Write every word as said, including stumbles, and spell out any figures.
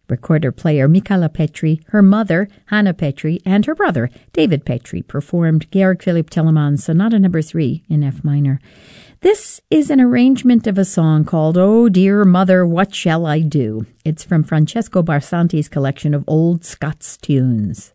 Recorder-player Michala Petri, her mother, Hanna Petri, and her brother, David Petri, performed Georg Philipp Telemann's Sonata Number three in F minor. This is an arrangement of a song called "Oh Dear Mother, What Shall I Do?" It's from Francesco Barsanti's collection of old Scots tunes.